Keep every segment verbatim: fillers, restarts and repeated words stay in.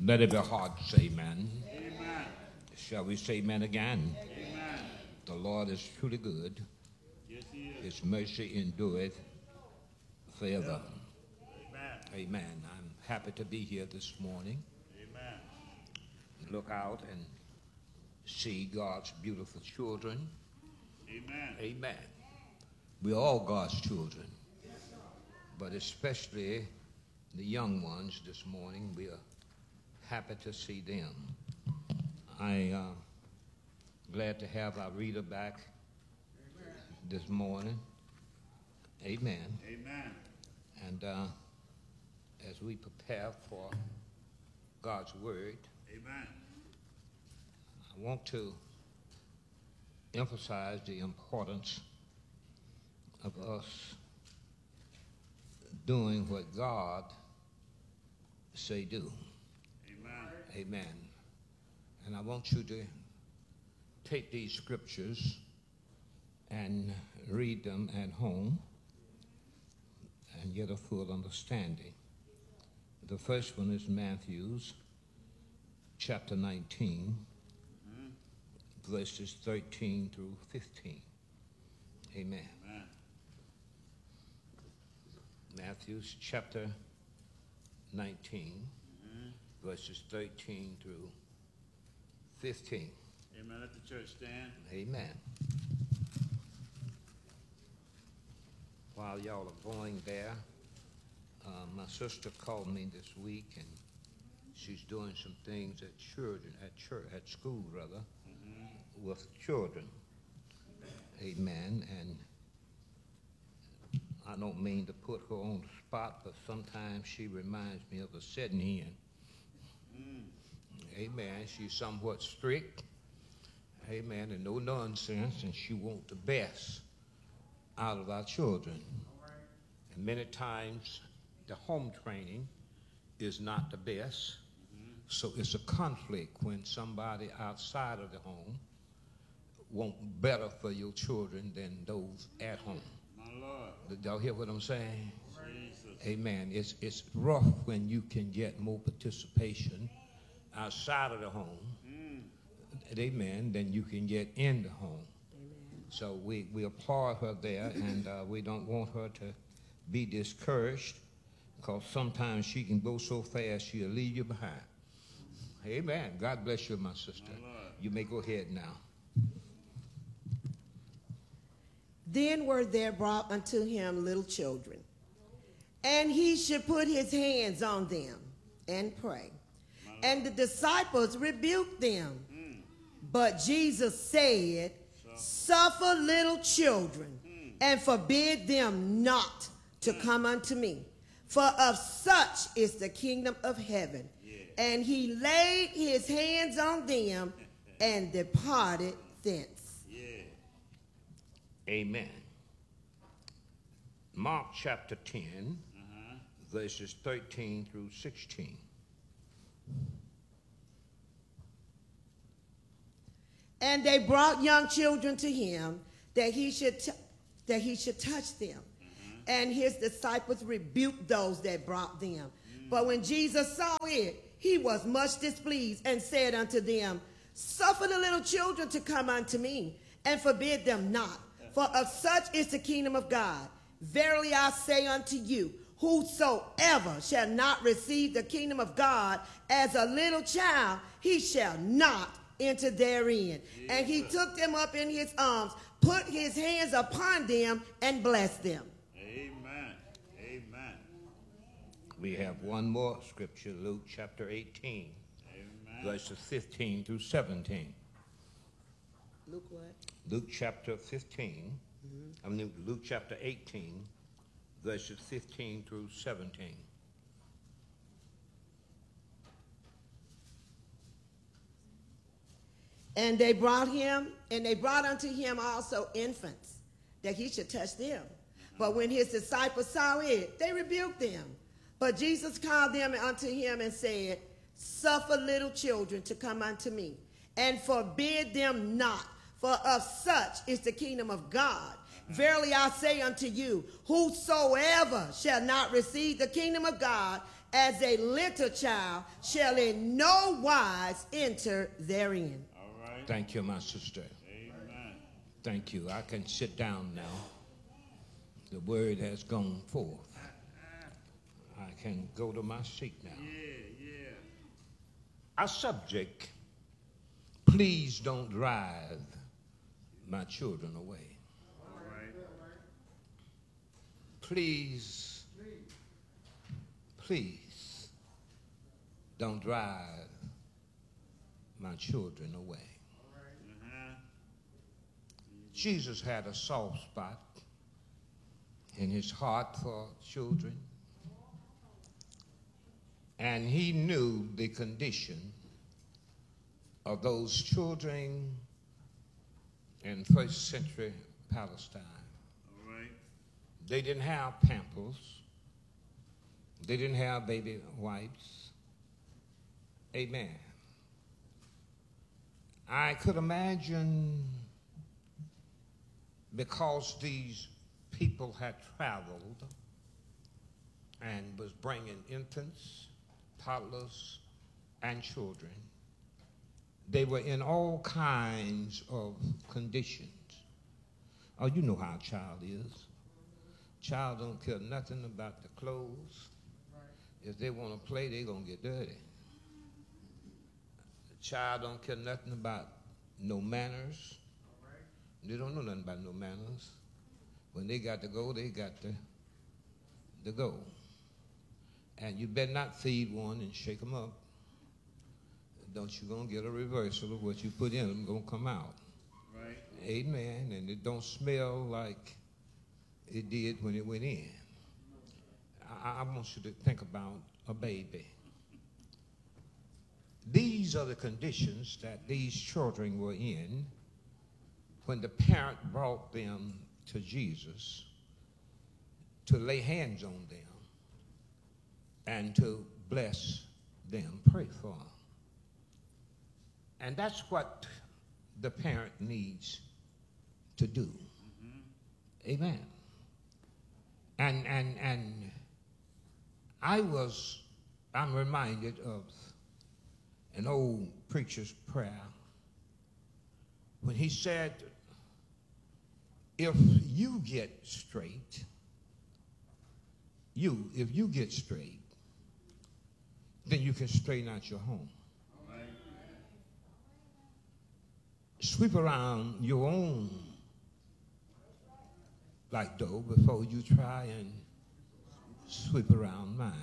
Let every heart say amen. Amen. Shall we say amen again? Amen. The Lord is truly good. Yes, he is. His mercy endureth forever. Amen. Amen. I'm happy to be here this morning. Amen. Look out and see God's beautiful children. Amen. Amen. We're all God's children, but especially the young ones this morning. We are happy to see them. I uh, glad to have our reader back Amen. This morning. Amen. Amen. And uh, as we prepare for God's word, Amen. I want to emphasize the importance of us doing what God say do. Amen. Amen. And I want you to take these scriptures and read them at home and get a full understanding. The first one is Matthew's chapter nineteen, mm-hmm. verses thirteen through fifteen. Amen. Amen. Matthew's chapter nineteen, mm-hmm. verses thirteen through fifteen. Amen. Let the church stand. Amen. While y'all are going there, uh, my sister called me this week, and she's doing some things at children, at church, at school rather, mm-hmm. with children. Amen. And I don't mean to put her on the spot, but sometimes she reminds me of a setting hen. Mm. Amen. She's somewhat strict. Amen. And no nonsense, and she wants the best out of our children. Right. And many times the home training is not the best. Mm-hmm. So it's a conflict when somebody outside of the home want better for your children than those at home. Did y'all hear what I'm saying? Jesus. Amen. It's it's rough when you can get more participation outside of the home, mm. amen, than you can get in the home. Amen. So we, we applaud her there, and uh, we don't want her to be discouraged, because sometimes she can go so fast she'll leave you behind. Amen. God bless you, my sister. My you may go ahead now. Then were there brought unto him little children, and he should put his hands on them and pray. And the disciples rebuked them. Mm. But Jesus said, suffer little children, mm. and forbid them not to mm. come unto me, for of such is the kingdom of heaven. Yeah. And he laid his hands on them and departed thence. Amen. Mark chapter ten, uh-huh. verses thirteen through sixteen. And they brought young children to him that he should t- that he should touch them. Uh-huh. And his disciples rebuked those that brought them. Mm. But when Jesus saw it, he was much displeased and said unto them, suffer the little children to come unto me, and forbid them not. For of such is the kingdom of God. Verily I say unto you, whosoever shall not receive the kingdom of God as a little child, he shall not enter therein. Jesus. And he took them up in his arms, put his hands upon them, and blessed them. Amen. Amen. We have one more scripture, Luke chapter eighteen, Amen. Verses fifteen through seventeen. Luke what? Luke chapter fifteen, mm-hmm. I mean Luke chapter eighteen, verses fifteen through seventeen. And they brought him, and they brought unto him also infants, that he should touch them. Mm-hmm. But when his disciples saw it, they rebuked them. But Jesus called them unto him and said, suffer little children to come unto me, and forbid them not. For of such is the kingdom of God. Verily I say unto you, whosoever shall not receive the kingdom of God as a little child shall in no wise enter therein. All right. Thank you, my sister. Amen. Thank you. I can sit down now. The word has gone forth. I can go to my seat now. Yeah, yeah. Our subject, please don't drive my children away. All right. Please, please don't drive my children away. Uh-huh. Jesus had a soft spot in his heart for children, and he knew the condition of those children in first century Palestine. All right. They didn't have Pampers. They didn't have baby wipes. Amen. I could imagine, because these people had traveled and was bringing infants, toddlers, and children, they were in all kinds of conditions. Oh, you know how a child is. Child don't care nothing about the clothes. If they want to play, they're going to get dirty. The child don't care nothing about no manners. They don't know nothing about no manners. When they got to go, they got to, to go. And you better not feed one and shake them up. Don't you going to get a reversal of what you put in them going to come out. Right. Amen. And it don't smell like it did when it went in. I, I want you to think about a baby. These are the conditions that these children were in when the parent brought them to Jesus to lay hands on them and to bless them, pray for them. And that's what the parent needs to do. Mm-hmm. Amen. And and and I was I'm reminded of an old preacher's prayer when he said, if you get straight, you, if you get straight, then you can straighten out your home. Right. Sweep around your own like dough before you try and sweep around mine.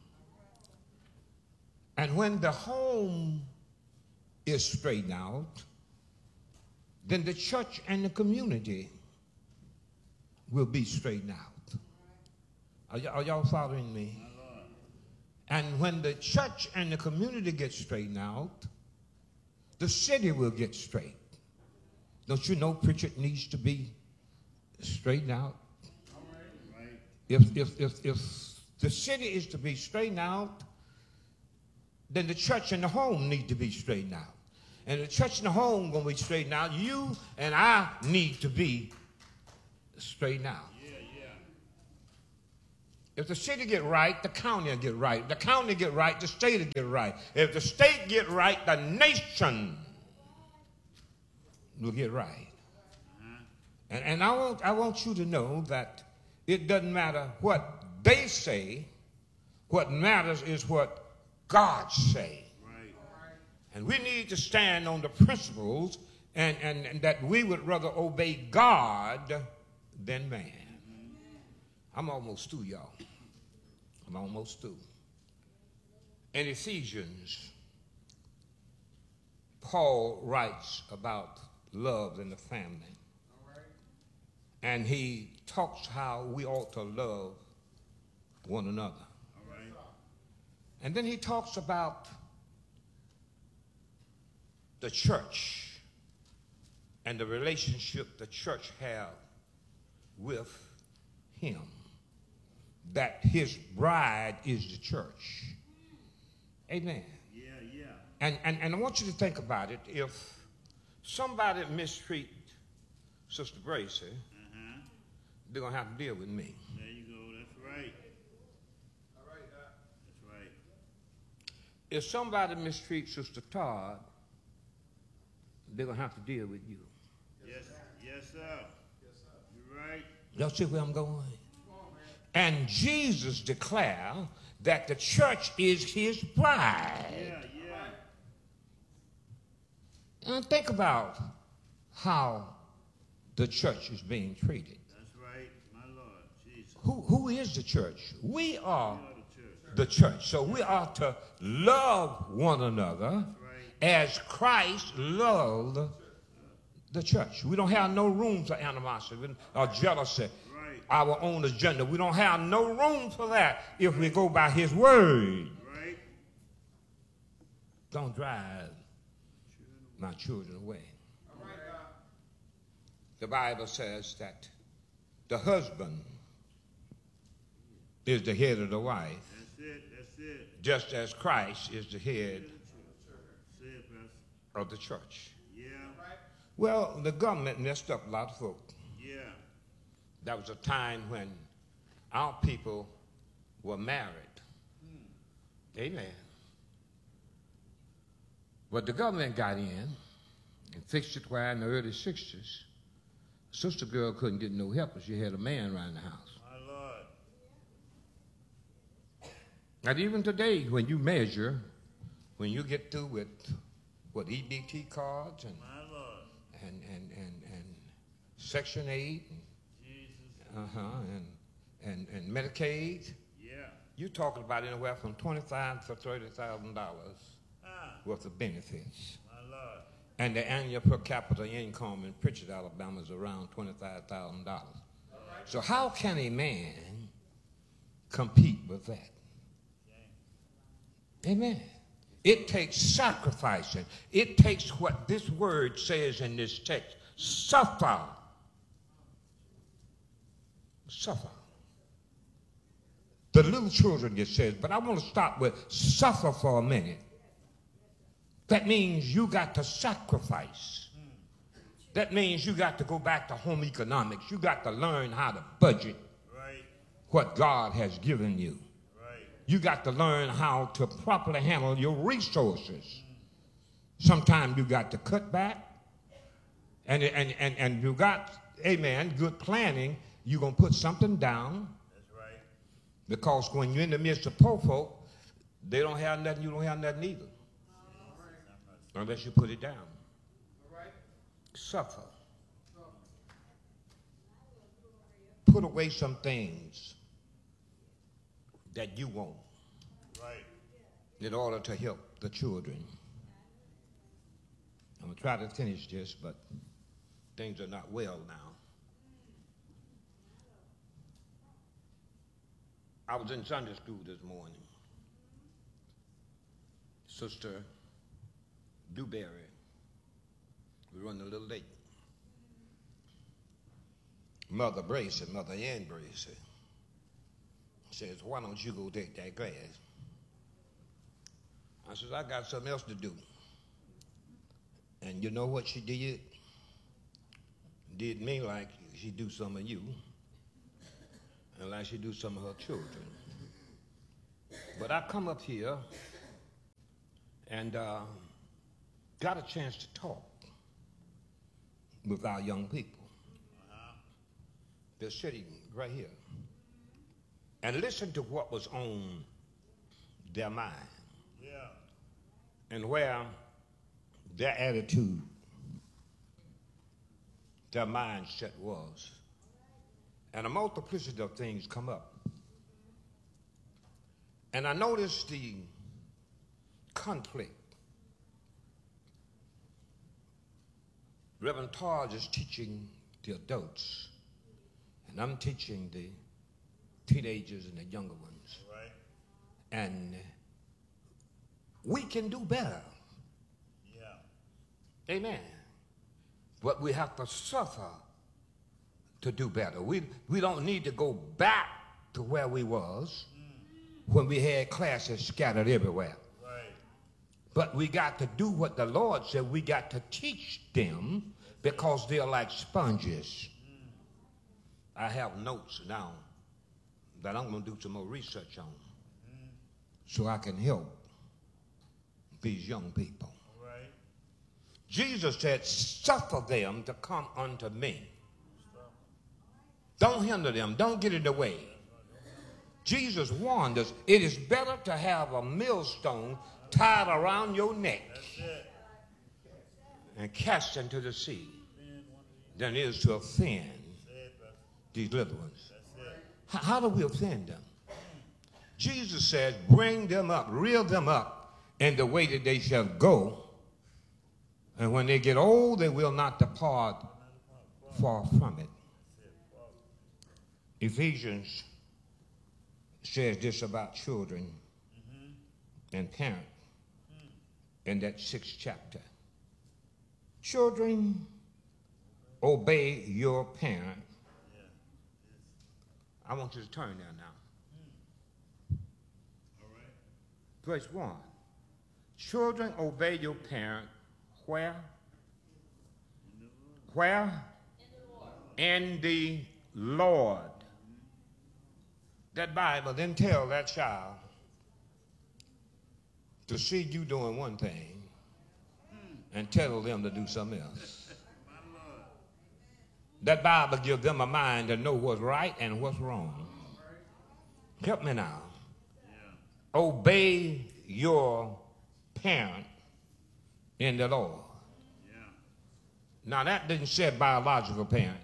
And when the home is straightened out, then the church and the community will be straightened out. Are, y- are y'all following me? And when the church and the community get straightened out, the city will get straight. Don't you know Pritchard needs to be straightened out? Right. If, if, if, if the city is to be straightened out, then the church and the home need to be straightened out. And the church and the home going to be straightened out. You and I need to be straightened out. Yeah, yeah. If the city get right, the county will get right. If the county get right, the state will get right. If the state get right, the nation will get right. Uh-huh. And, and I want I want you to know that it doesn't matter what they say. What matters is what God say. Right. And we need to stand on the principles and, and, and that we would rather obey God than man. I'm almost through, y'all. I'm almost through. In Ephesians, Paul writes about love in the family. And he talks how we ought to love one another. All right. And then he talks about the church and the relationship the church have with him. That his bride is the church. Amen. Yeah, yeah. And, and, and I want you to think about it. If somebody mistreat Sister Bracy, Uh-huh. they're going to have to deal with me. There you go. That's right. All right. That's right. if somebody mistreats Sister Todd, they're going to have to deal with you. Yes, yes, sir. You're right. Y'all see where I'm going? And Jesus declared that the church is his bride. Yeah, yeah. And think about how the church is being treated. That's right, my Lord, Jesus. Who, who is the church? We are You are the church. the church. So we are to love one another Right. as Christ loved the church. We don't have no room for animosity or jealousy, Right. our own agenda. We don't have no room for that if we go by his word. Right. Don't drive my children away. The Bible says that the husband is the head of the wife, That's it, that's it. just as Christ is the head Say it, Pastor. of the church. Yeah, Well, the government messed up a lot of folk. yeah. There was a time when our people were married. Amen. But the government got in and fixed it where in the early sixties, sister girl couldn't get no help if she had a man around the house. My Lord. And even today, when you measure, when you get through with what E B T cards and My Lord. and and and, and Section eight, Jesus. uh-huh, and and and Medicaid, Yeah. you're talking about anywhere from twenty-five to thirty thousand dollars Ah, worth of benefits. my Lord. And the annual per capita income in Pritchard, Alabama is around twenty-five thousand dollars. So how can a man compete with that? Amen. It takes sacrificing. It takes what this word says in this text, suffer. Suffer. The little children, it says, but I want to stop with suffer for a minute. That means you got to sacrifice. That means you got to go back to home economics. You got to learn how to budget Right, what God has given you. right. You got to learn how to properly handle your resources. Sometimes you got to cut back. And, and, and, and you got, amen, good planning. You're going to put something down. That's right. Because when you're in the midst of poor folk, they don't have nothing, you don't have nothing either. Unless you put it down. Suffer. Put away some things that you want Right. in order to help the children. I'm going to try to finish this, but things are not well now. I was in Sunday school this morning. Sister Dewberry, we were running a little late. Mother Bracy, Mother Ann Bracy, says, why don't you go take that class? I says, I got something else to do. And you know what she did? Did me like she do some of you, and like she do some of her children. But I come up here and uh, got a chance to talk with our young people. Uh-huh. They're sitting right here. And listen to what was on their mind Yeah. and where their attitude, their mindset was. And a multiplicity of things come up. And I noticed the conflict. Reverend Todd is teaching the adults, and I'm teaching the teenagers and the younger ones. Right. And we can do better. Yeah. Amen. But we have to suffer to do better. We, we don't need to go back to where we was when we had classes scattered everywhere. Right. But we got to do what the Lord said. We got to teach them because they're like sponges. I have notes now that I'm going to do some more research on so I can help these young people. All right. Jesus said, suffer them to come unto me. Don't hinder them. Don't get in the way. Jesus warned us, it is better to have a millstone tied around your neck and cast into the sea than it is to offend these little ones. How, how do we offend them? Jesus said, bring them up, reel them up in the way that they shall go. And when they get old, they will not depart far from it. Ephesians says this about children mm-hmm. and parents mm. in that sixth chapter. Children, obey your parent. Yeah. I want you to turn there now. Mm. All right. Verse one. Children, obey your parent. Where? Where? In the Lord. That Bible didn't tell that child to see you doing one thing and tell them to do something else. That Bible gives them a mind to know what's right and what's wrong. Help me now. Yeah. Obey your parent in the Lord. Yeah. Now that didn't say biological parent.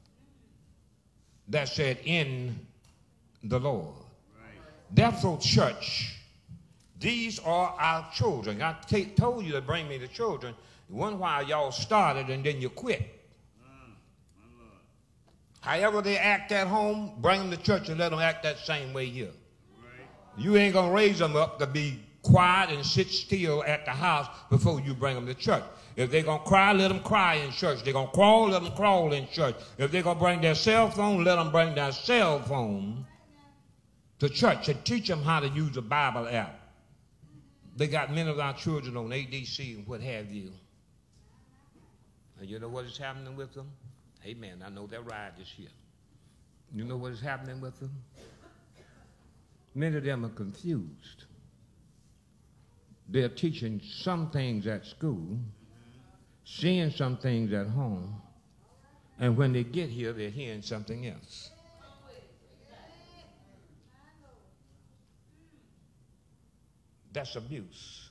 That said in the Lord. Right. Therefore, church, these are our children. I t- told you to bring me the children. One while y'all started and then you quit. Mm, However they act at home, bring them to church and let them act that same way here. Right. You ain't going to raise them up to be quiet and sit still at the house before you bring them to church. If they're going to cry, let them cry in church. They're going to crawl, let them crawl in church. If they're going to bring their cell phone, let them bring their cell phone to church and teach them how to use a Bible app. They got many of our children on A D C and what have you. And you know what is happening with them? Amen. I know that ride is here. You know what is happening with them? Many of them are confused. They're teaching some things at school, seeing some things at home, and when they get here, they're hearing something else. That's abuse.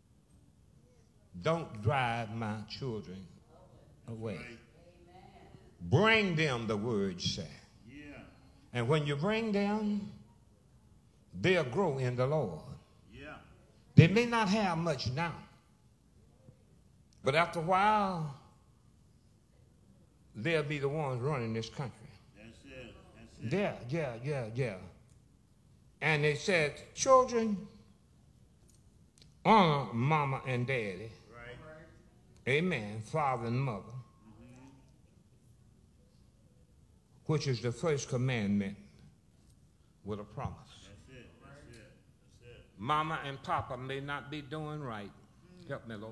Don't drive my children away. Bring them, the word say. Yeah. And when you bring them, they'll grow in the Lord. Yeah. They may not have much now, but after a while, they'll be the ones running this country. That's it. That's it. Yeah, yeah, yeah, yeah. And they said, children, honor mama and daddy. Right. Amen. Father and mother. Mm-hmm. Which is the first commandment with a promise. That's it. That's it. That's it. Mama and papa may not be doing right. Mm-hmm. Help me, Lord.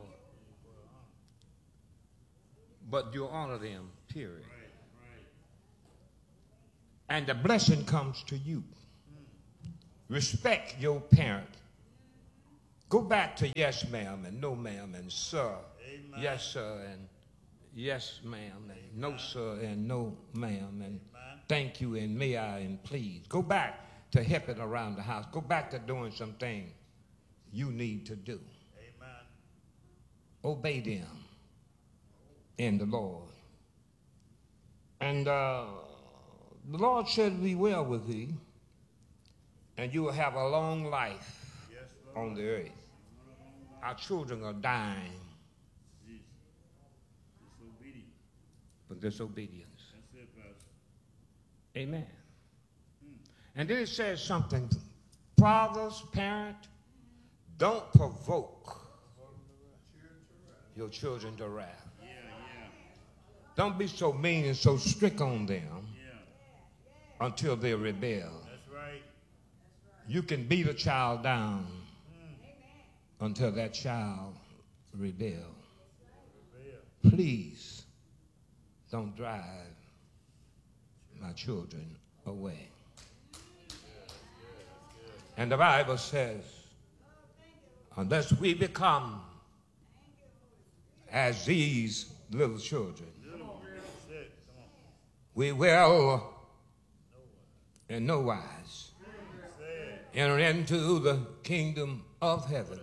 But you honor them, period. Right. Right. And the blessing comes to you. Mm. Respect your parent. Go back to yes, ma'am, and no, ma'am, and sir. Amen. Yes, sir, and yes, ma'am, and Amen. No, sir, and no, ma'am, and Amen. Thank you, and may I, and please. Go back to helping around the house. Go back to doing something you need to do. Amen. Obey them in the Lord. And uh, the Lord said, be well with thee, and you will have a long life yes, on the earth. Our children are dying for disobedience. That's it, Pastor. Amen. Hmm. And then it says something. Fathers, parent, don't provoke your children to wrath. Yeah, yeah. Don't be so mean and so strict on them yeah. until they rebel. That's right. You can beat a child down until that child rebel. Please don't drive my children away. And the Bible says, unless we become as these little children, we will in no wise enter into the kingdom of heaven.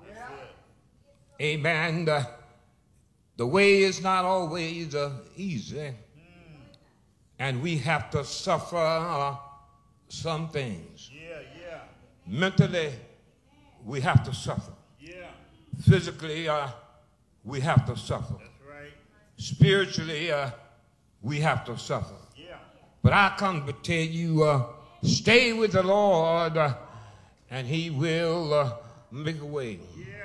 Amen. The, the way is not always uh, easy, and we have to suffer uh, some things. Yeah, yeah. Mentally, we have to suffer. Yeah. Physically, uh, we have to suffer. That's right. Spiritually, uh, we have to suffer. Yeah. But I come to tell you, uh, stay with the Lord, uh, and he will uh, make a way. Yeah, yeah.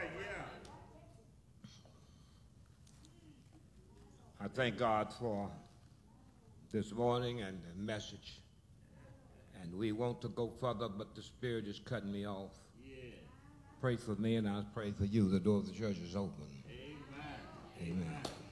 I thank God for this morning and the message. And we want to go further, but the Spirit is cutting me off. Yeah. Pray for me, and I'll pray for you. The door of the church is open. Amen. Amen.